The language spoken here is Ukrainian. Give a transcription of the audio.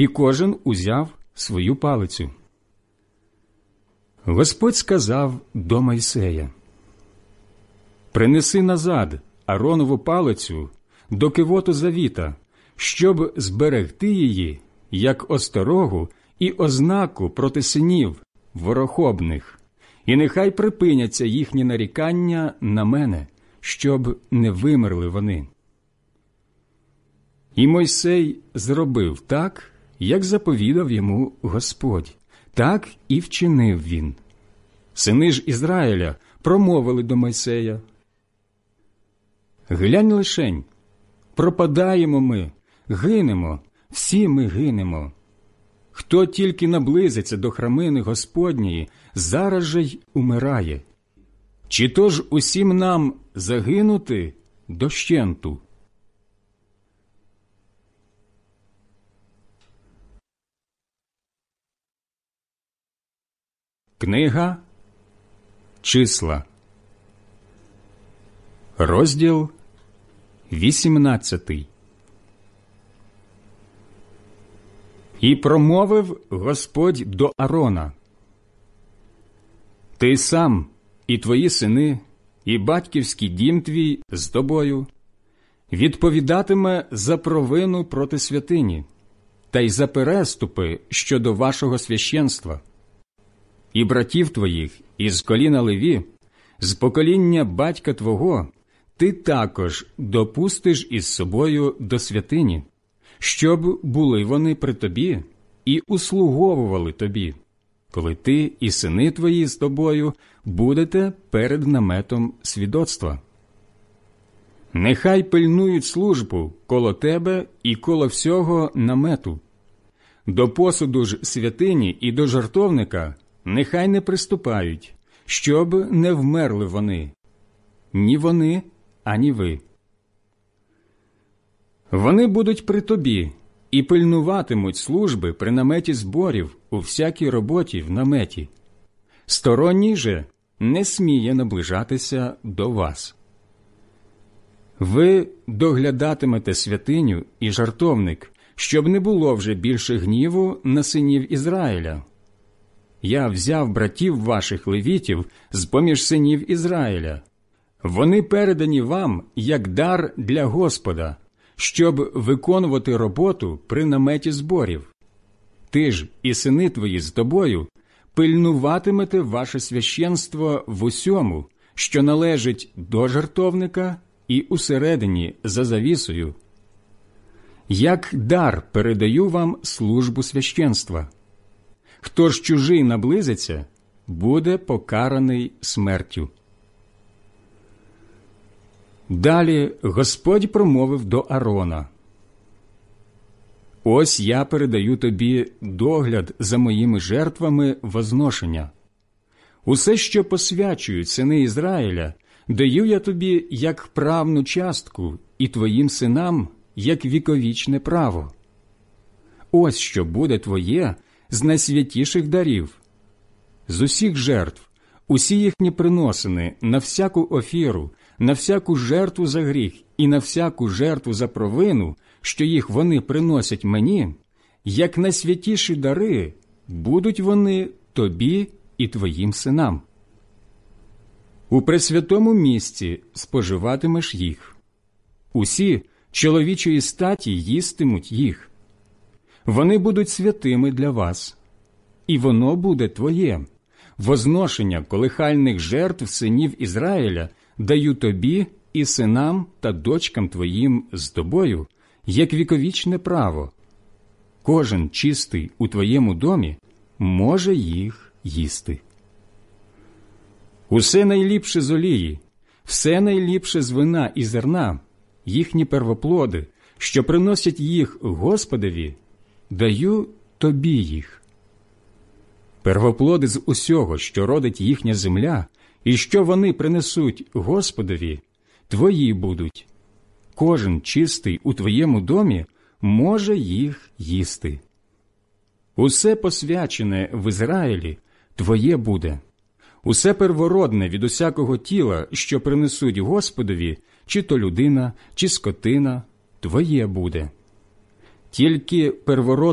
і кожен узяв свою палицю. Господь сказав до Мойсея: «Принеси назад Ааронову палицю до кивоту завіта, щоб зберегти її, як осторогу і ознаку проти синів ворохобних, і нехай припиняться їхні нарікання на мене, щоб не вимерли вони». І Мойсей зробив так, як заповідав йому Господь, так і вчинив він. Сини ж Ізраїля промовили до Мойсея: «Глянь лишень, пропадаємо ми, гинемо, всі ми гинемо. Хто тільки наблизиться до храмини Господньої, зараз же й умирає. Чи то ж усім нам загинути дощенту?» Книга Числа, розділ 18. І промовив Господь до Аарона: «Ти сам, і твої сини, і батьківський дім твій з тобою відповідатиме за провину проти святині та й за переступи щодо вашого священства. І братів твоїх із коліна Леві, з покоління батька твого, ти також допустиш із собою до святині, щоб були вони при тобі і услуговували тобі, коли ти і сини твої з тобою будете перед наметом свідоцтва. Нехай пильнують службу коло тебе і коло всього намету. До посуду ж святині і до жертовника нехай не приступають, щоб не вмерли вони, ні вони, ані ви. Вони будуть при тобі і пильнуватимуть служби при наметі зборів у всякій роботі в наметі. Сторонній же не сміє наближатися до вас. Ви доглядатимете святиню і жертовник, щоб не було вже більше гніву на синів Ізраїля. Я взяв братів ваших левітів з-поміж синів Ізраїля. Вони передані вам як дар для Господа, щоб виконувати роботу при наметі зборів. Ти ж і сини твої з тобою пильнуватимете ваше священство в усьому, що належить до жертовника і усередині за завісою. Як дар передаю вам службу священства. Хто ж чужий наблизиться, буде покараний смертю». Далі Господь промовив до Аарона: «Ось я передаю тобі догляд за моїми жертвами возношення. Усе, що посвячують сини Ізраїля, даю я тобі як правну частку і твоїм синам як віковічне право. Ось що буде твоє з найсвятіших дарів. З усіх жертв, усі їхні приносини на всяку офіру, на всяку жертву за гріх і на всяку жертву за провину, що їх вони приносять мені, як найсвятіші дари, будуть вони тобі і твоїм синам. У пресвятому місці споживатимеш їх. Усі чоловічої статі їстимуть їх. Вони будуть святими для вас, і воно буде твоє. Возношення колихальних жертв синів Ізраїля даю тобі і синам та дочкам твоїм з тобою, як віковічне право. Кожен чистий у твоєму домі може їх їсти. Усе найліпше з олії, все найліпше з вина і зерна, їхні первоплоди, що приносять їх Господові, даю тобі їх. Первоплоди з усього, що родить їхня земля, і що вони принесуть Господові, твої будуть. Кожен чистий у твоєму домі може їх їсти. Усе посвячене в Ізраїлі твоє буде. Усе первородне від усякого тіла, що принесуть Господові, чи то людина, чи скотина, твоє буде. Тільки первородне